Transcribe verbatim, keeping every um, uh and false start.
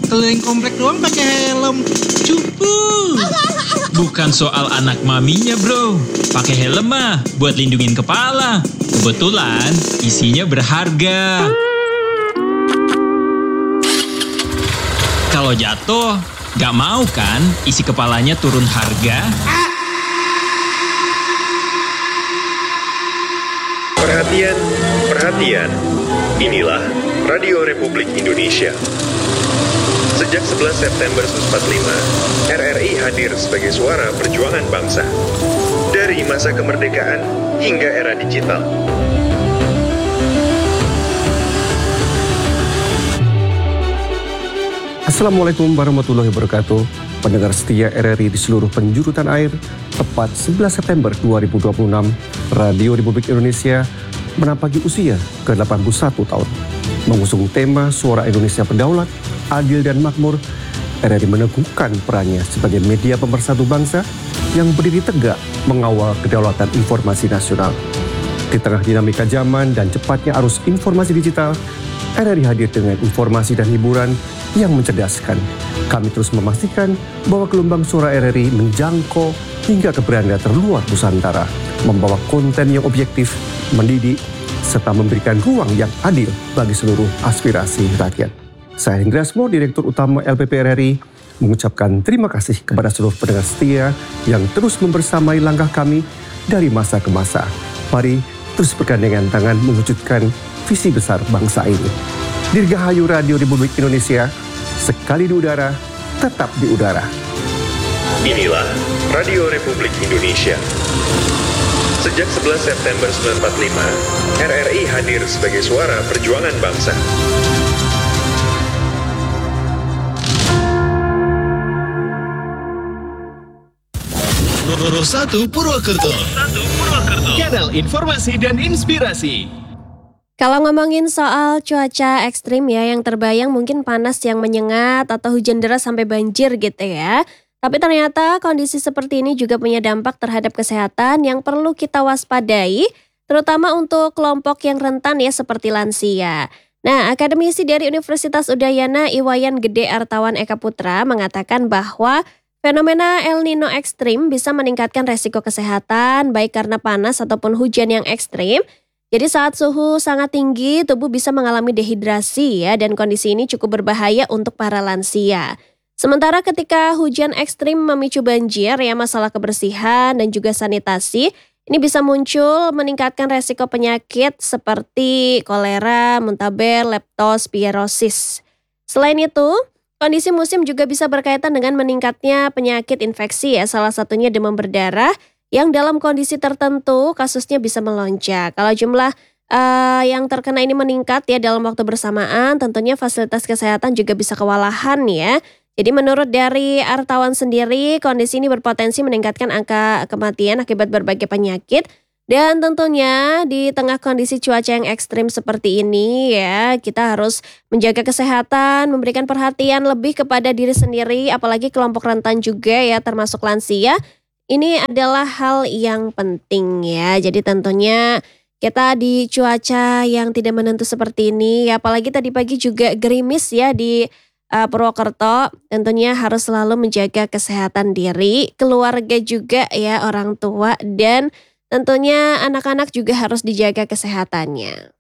keliling komplek doang pakai helm. Cupu. Bukan soal anak maminya bro. Pakai helm mah buat lindungin kepala. Kebetulan isinya berharga. Kalau jatuh, gak mau kan isi kepalanya turun harga? Perhatian, perhatian. Inilah Radio Republik Indonesia. Sejak sebelas September seribu sembilan ratus empat puluh lima, R R I hadir sebagai suara perjuangan bangsa. Dari masa kemerdekaan hingga era digital. Assalamualaikum warahmatullahi wabarakatuh. Pendengar setia R R I di seluruh penjuru tanah air, tepat sebelas September dua ribu dua puluh enam, Radio Republik Indonesia menampaki usia ke delapan puluh satu tahun. Mengusung tema Suara Indonesia Berdaulat, Adil dan Makmur, R R I meneguhkan perannya sebagai media pemersatu bangsa yang berdiri tegak mengawal kedaulatan informasi nasional. Di tengah dinamika zaman dan cepatnya arus informasi digital, R R I hadir dengan informasi dan hiburan yang mencerdaskan. Kami terus memastikan bahwa gelombang suara R R I menjangkau hingga ke beranda terluar Nusantara, membawa konten yang objektif, mendidik, serta memberikan ruang yang adil bagi seluruh aspirasi rakyat. Saya Hendra Asmo, Direktur Utama L P P R R I, mengucapkan terima kasih kepada seluruh pendengar setia yang terus membersamai langkah kami dari masa ke masa. Mari terus bergandengan tangan mewujudkan visi besar bangsa ini. Dirgahayu Radio Republik Indonesia, sekali di udara, tetap di udara. Inilah Radio Republik Indonesia. Sejak sebelas September seribu sembilan ratus empat puluh lima, R R I hadir sebagai suara perjuangan bangsa. Nomor satu Purwokerto. Kanal informasi dan inspirasi. Kalau ngomongin soal cuaca ekstrim ya, yang terbayang mungkin panas yang menyengat atau hujan deras sampai banjir gitu ya. Tapi ternyata kondisi seperti ini juga punya dampak terhadap kesehatan yang perlu kita waspadai, terutama untuk kelompok yang rentan ya seperti lansia. Nah, akademisi dari Universitas Udayana Iwayan Gede Artawan Eka Putra mengatakan bahwa fenomena El Nino ekstrim bisa meningkatkan resiko kesehatan baik karena panas ataupun hujan yang ekstrim. Jadi saat suhu sangat tinggi, tubuh bisa mengalami dehidrasi ya, dan kondisi ini cukup berbahaya untuk para lansia. Sementara ketika hujan ekstrim memicu banjir ya, masalah kebersihan dan juga sanitasi, ini bisa muncul meningkatkan resiko penyakit seperti kolera, muntaber, leptospirosis. Selain itu, kondisi musim juga bisa berkaitan dengan meningkatnya penyakit infeksi ya, salah satunya demam berdarah, yang dalam kondisi tertentu kasusnya bisa melonjak. Kalau jumlah uh, yang terkena ini meningkat ya dalam waktu bersamaan, tentunya fasilitas kesehatan juga bisa kewalahan ya. Jadi menurut dari Artawan sendiri, kondisi ini berpotensi meningkatkan angka kematian akibat berbagai penyakit. Dan tentunya di tengah kondisi cuaca yang ekstrim seperti ini ya, kita harus menjaga kesehatan, memberikan perhatian lebih kepada diri sendiri, apalagi kelompok rentan juga ya, termasuk lansia. Ini adalah hal yang penting ya. Jadi tentunya kita di cuaca yang tidak menentu seperti ini, apalagi tadi pagi juga gerimis ya di uh, Purwokerto, tentunya harus selalu menjaga kesehatan diri, keluarga juga ya, orang tua, dan tentunya anak-anak juga harus dijaga kesehatannya.